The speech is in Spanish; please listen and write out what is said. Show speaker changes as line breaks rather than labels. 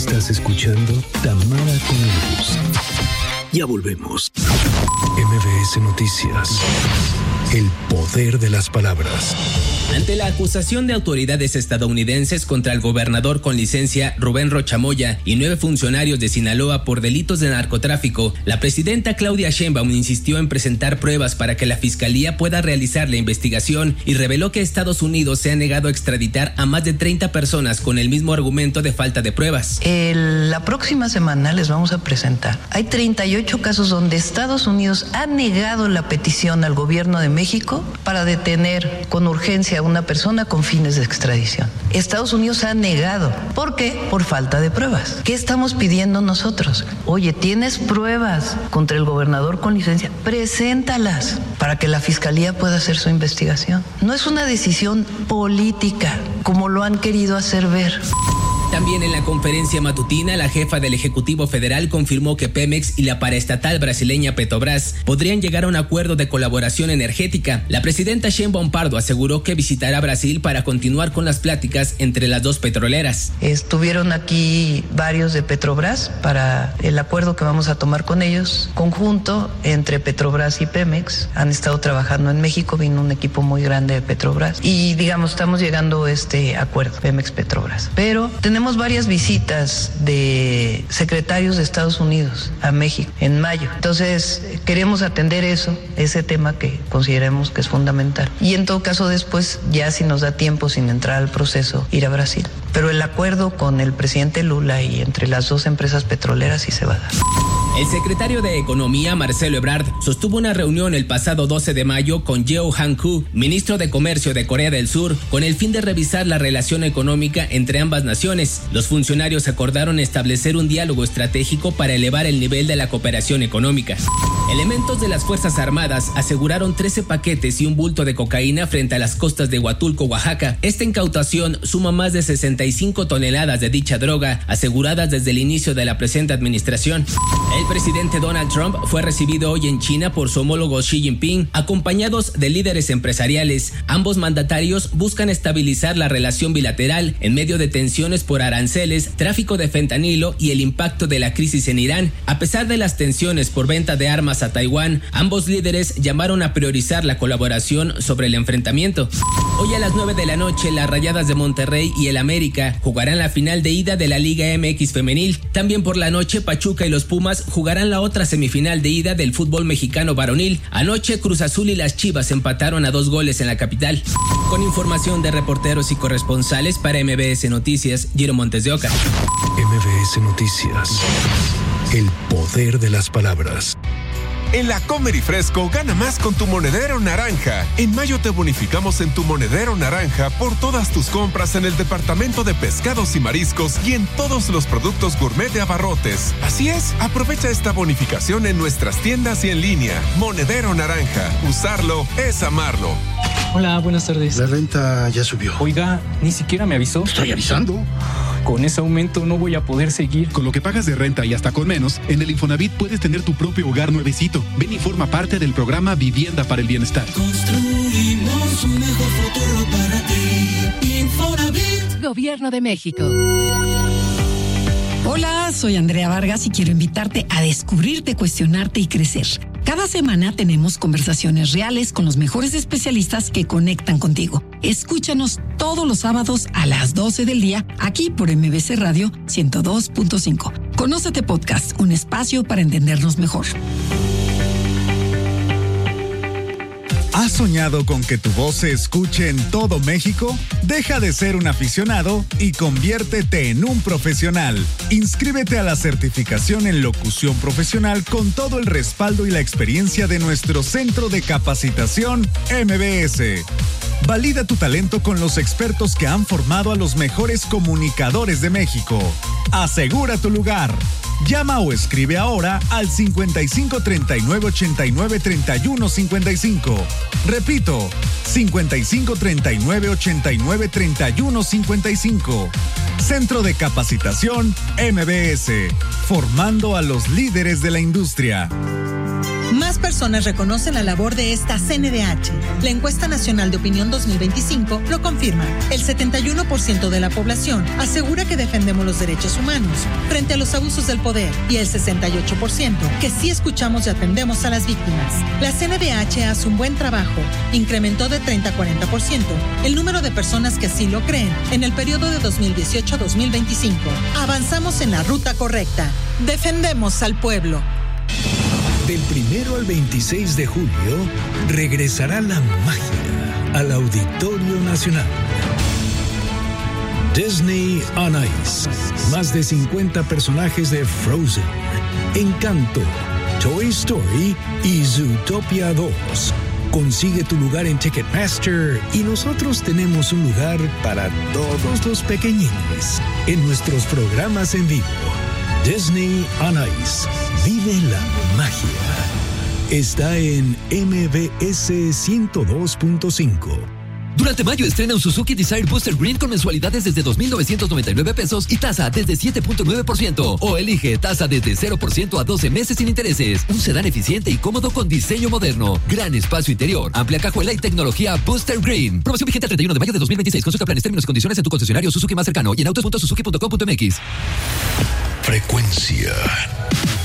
Estás escuchando Tamara con Luz. Ya volvemos. MBS Noticias. El poder de las palabras.
Ante la acusación de autoridades estadounidenses contra el gobernador con licencia Rubén Rocha Moya y 9 funcionarios de Sinaloa por delitos de narcotráfico, la presidenta Claudia Sheinbaum insistió en presentar pruebas para que la fiscalía pueda realizar la investigación y reveló que Estados Unidos se ha negado a extraditar a más de 30 personas con el mismo argumento de falta de pruebas.
La próxima semana les vamos a presentar. Hay 38 casos donde Estados Unidos ha negado la petición al gobierno de México para detener con urgencia a una persona con fines de extradición. Estados Unidos ha negado. ¿Por qué? Por falta de pruebas. ¿Qué estamos pidiendo nosotros? Oye, ¿tienes pruebas contra el gobernador con licencia? Preséntalas para que la fiscalía pueda hacer su investigación. No es una decisión política, como lo han querido hacer ver.
También en la conferencia matutina, la jefa del Ejecutivo Federal confirmó que Pemex y la paraestatal brasileña Petrobras podrían llegar a un acuerdo de colaboración energética. La presidenta Sheinbaum Pardo aseguró que visitará Brasil para continuar con las pláticas entre las dos petroleras.
Estuvieron aquí varios de Petrobras para el acuerdo que vamos a tomar con ellos, conjunto entre Petrobras y Pemex. Han estado trabajando en México, vino un equipo muy grande de Petrobras y estamos llegando a este acuerdo, Pemex-Petrobras. Pero tenemos varias visitas de secretarios de Estados Unidos a México en mayo. Entonces, queremos atender ese tema que consideramos que es fundamental. Y en todo caso, después, ya si nos da tiempo, sin entrar al proceso, ir a Brasil. Pero el acuerdo con el presidente Lula y entre las dos empresas petroleras sí se va a dar.
El secretario de Economía, Marcelo Ebrard, sostuvo una reunión el pasado 12 de mayo con Yeo Han-koo, ministro de Comercio de Corea del Sur, con el fin de revisar la relación económica entre ambas naciones. Los funcionarios acordaron establecer un diálogo estratégico para elevar el nivel de la cooperación económica. Elementos de las Fuerzas Armadas aseguraron 13 paquetes y un bulto de cocaína frente a las costas de Huatulco, Oaxaca. Esta incautación suma más de 65 toneladas de dicha droga, aseguradas desde el inicio de la presente administración. El presidente Donald Trump fue recibido hoy en China por su homólogo Xi Jinping, acompañados de líderes empresariales. Ambos mandatarios buscan estabilizar la relación bilateral en medio de tensiones por aranceles, tráfico de fentanilo y el impacto de la crisis en Irán. A pesar de las tensiones por venta de armas a Taiwán, ambos líderes llamaron a priorizar la colaboración sobre el enfrentamiento. Hoy a las 9 de la noche, las Rayadas de Monterrey y el América jugarán la final de ida de la Liga MX Femenil. También por la noche, Pachuca y los Pumas jugarán la otra semifinal de ida del fútbol mexicano varonil. Anoche, Cruz Azul y las Chivas empataron a 2 goles en la capital. Con información de reporteros y corresponsales para MBS Noticias, Giro Montes de Oca.
MBS Noticias. El poder de las palabras.
En la Comer y Fresco, gana más con tu monedero naranja. En mayo te bonificamos en tu monedero naranja por todas tus compras en el departamento de pescados y mariscos y en todos los productos gourmet de Abarrotes. Así es, aprovecha esta bonificación en nuestras tiendas y en línea. Monedero naranja, usarlo es amarlo.
Hola, buenas tardes.
La renta ya subió.
Oiga, ni siquiera me avisó.
Estoy avisando.
Con ese aumento no voy a poder seguir.
Con lo que pagas de renta y hasta con menos, en el Infonavit puedes tener tu propio hogar nuevecito. Ven y forma parte del programa Vivienda para el Bienestar.
Construimos un mejor futuro para ti. Infonavit.
Gobierno de México. Hola, soy Andrea Vargas y quiero invitarte a descubrirte, cuestionarte y crecer. Cada semana tenemos conversaciones reales con los mejores especialistas que conectan contigo. Escúchanos todos los sábados a las 12 del día, aquí por MBC Radio 102.5. Conócete Podcast, un espacio para entendernos mejor.
¿Has soñado con que tu voz se escuche en todo México? Deja de ser un aficionado y conviértete en un profesional. Inscríbete a la certificación en locución profesional con todo el respaldo y la experiencia de nuestro Centro de Capacitación MBS. Valida tu talento con los expertos que han formado a los mejores comunicadores de México. Asegura tu lugar. Llama o escribe ahora al 55 39 89 31 55. Repito, 55 39 89 31 55. Centro de Capacitación MBS, formando a los líderes de la industria.
Más personas reconocen la labor de esta CNDH. La encuesta nacional de opinión 2025 lo confirma. El 71% de la población asegura que defendemos los derechos humanos frente a los abusos del poder y el 68% que sí escuchamos y atendemos a las víctimas. La CNDH hace un buen trabajo. Incrementó de 30 a 40% el número de personas que sí lo creen en el periodo de 2018 a 2025. Avanzamos en la ruta correcta. Defendemos al pueblo.
Del 1 al 26 de julio regresará la magia al Auditorio Nacional. Disney on Ice. Más de 50 personajes de Frozen, Encanto, Toy Story y Zootopia 2. Consigue tu lugar en Ticketmaster y nosotros tenemos un lugar para todos los pequeñines en nuestros programas en vivo. Disney on Ice. Vive la magia. Está en MBS 102.5.
Durante mayo estrena un Suzuki Desire Booster Green con mensualidades desde 2,999 pesos y tasa desde 7.9%. O elige tasa desde 0% a 12 meses sin intereses. Un sedán eficiente y cómodo con diseño moderno. Gran espacio interior, amplia cajuela y tecnología Booster Green. Promoción vigente el 31 de mayo de 2026. Consulta planes, términos y condiciones en tu concesionario Suzuki más cercano y en autos.suzuki.com.mx.
Frecuencia